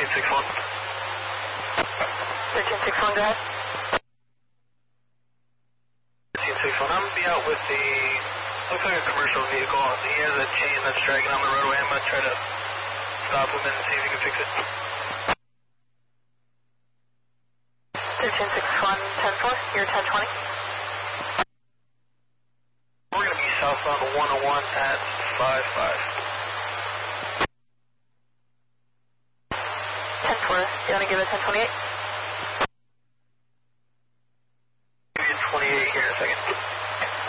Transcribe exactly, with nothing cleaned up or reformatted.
six one. thirteen six one, go ahead. thirteen six one, I'm going to be out with the, looks like a commercial vehicle. He has a chain that's dragging on the roadway. I'm going to try to stop him and see if he can fix it. thirteen six one, ten four, you're ten twenty. We're going to be southbound one oh one at five five. ten four, you want to give it ten twenty-eight?